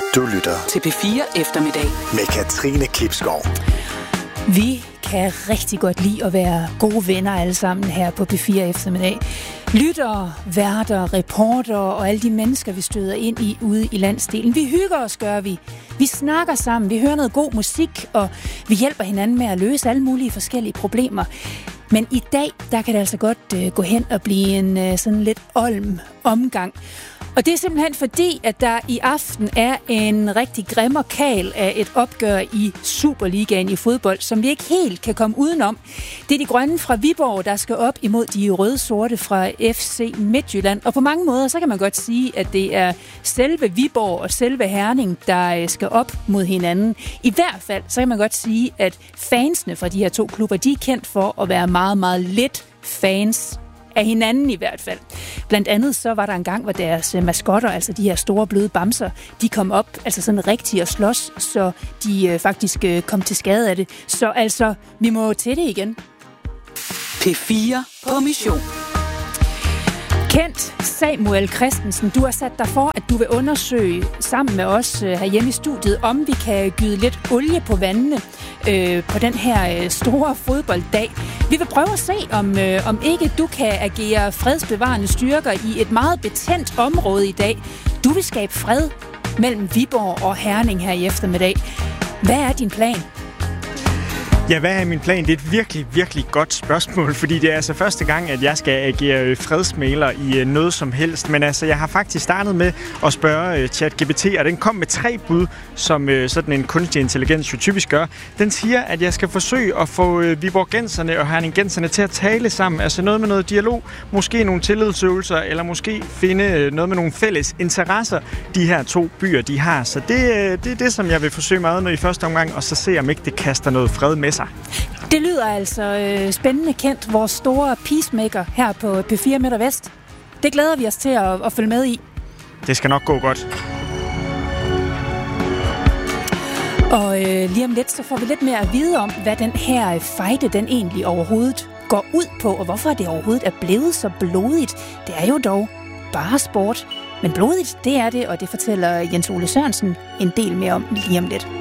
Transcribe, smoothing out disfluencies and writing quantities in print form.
Du lytter til P4 Eftermiddag med Katrine Klipskov. Vi kan rigtig godt lide at være gode venner alle sammen her på P4 Eftermiddag. Lyttere, værter, reporter og alle de mennesker, vi støder ind i ude i landsdelen. Vi hygger os, gør vi. Vi snakker sammen, vi hører noget god musik, og vi hjælper hinanden med at løse alle mulige forskellige problemer. Men i dag, der kan det altså godt gå hen og blive en sådan lidt olm omgang. Og det er simpelthen fordi, at der i aften er en rigtig grimmerkal af et opgør i Superligaen i fodbold, som vi ikke helt kan komme udenom. Det er de grønne fra Viborg, der skal op imod de røde-sorte fra FC Midtjylland. Og på mange måder, så kan man godt sige, at det er selve Viborg og selve Herning, der skal op mod hinanden. I hvert fald, så kan man godt sige, at fansene fra de her to klubber, de er kendt for at være meget, meget lidt fans af hinanden i hvert fald. Blandt andet så var der en gang, hvor deres maskotter, altså de her store bløde bamser, de kom op, altså sådan rigtigt at slås, så de faktisk kom til skade af det. Så altså, vi må til det igen. P4 på mission. Kent Samuel Christensen, du har sat dig for, at du vil undersøge sammen med os herhjemme i studiet, om vi kan gyde lidt olie på vandene på den her store fodbolddag. Vi vil prøve at se, om ikke du kan agere fredsbevarende styrker i et meget betændt område i dag. Du vil skabe fred mellem Viborg og Herning her i eftermiddag. Hvad er din plan? Ja, hvad er min plan? Det er et virkelig, virkelig godt spørgsmål, fordi det er altså første gang, at jeg skal agere fredsmægler i noget som helst. Men altså, jeg har faktisk startet med at spørge ChatGPT, og den kom med 3 bud, som sådan en kunstig intelligens jo typisk gør. Den siger, at jeg skal forsøge at få viborgenserne og herningenserne til at tale sammen. Altså noget med noget dialog, måske nogle tillidsøvelser, eller måske finde noget med nogle fælles interesser, de her 2 byer, de har. Så det er det, som jeg vil forsøge meget med i første omgang, og så se, om ikke det kaster noget fred med sig. Det lyder altså spændende, Kent, vores store peacemaker her på P4 Midt og Vest. Det glæder vi os til at følge med i. Det skal nok gå godt. Og lige om lidt, så får vi lidt mere at vide om, hvad den her fejde, den egentlig overhovedet går ud på, og hvorfor det overhovedet er blevet så blodigt. Det er jo dog bare sport, men blodigt, det er det, og det fortæller Jens Ole Sørensen en del mere om lige om lidt.